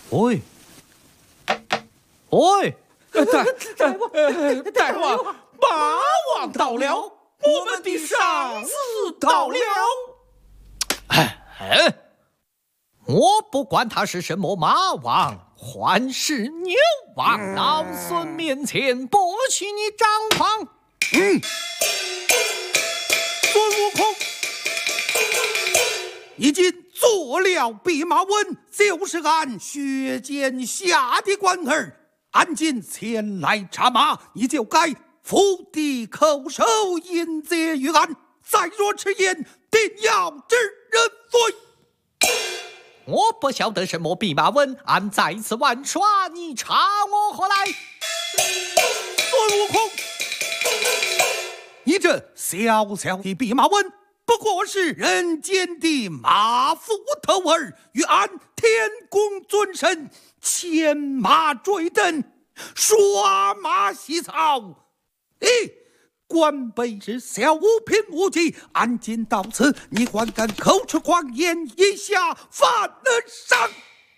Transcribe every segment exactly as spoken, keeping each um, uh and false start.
喂，喂， 大呃大王，马王到了，我们的上司到了。 哎哎，我不管他是什么马王，还是牛王，老孙面前不许你张狂。 嗯，孙悟空已经做了弼马温，就是俺薛剑下的官儿。俺今前来查马，你就该伏地叩首，迎接于俺。再若迟延，定要治人罪。 我不晓得什么弼马温，俺再次玩耍，你查我何来？ 孙悟空，你这小小的弼马温，不过是人间的马夫头儿，与俺天公尊神牵马追灯，耍马戏草。咦，官卑之小，无凭无据，案件到此，你还敢口出狂言，以下犯了上。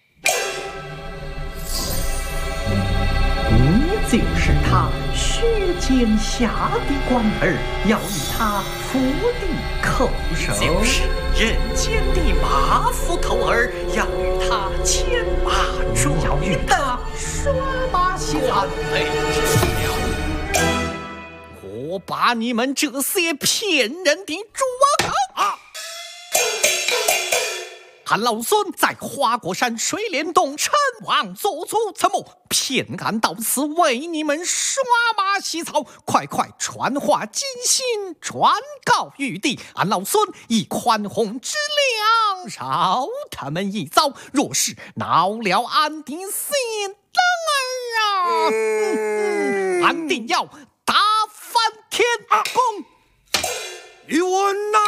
你就是他薛剑下的官儿，要与他伏地叩首； 就是人间的马夫头儿，要与他牵马追要与他耍马戏草。 我把你们这些骗人的猪狗啊！俺老孙在花果山水帘洞陈王做出什么？骗俺到此为你们耍马戏草，快快传话金星，转告玉帝，俺老孙以宽宏之量饶他们一遭。若是恼了俺的心灯儿啊，嗯、俺定要打翻天宫！ 宇文呐，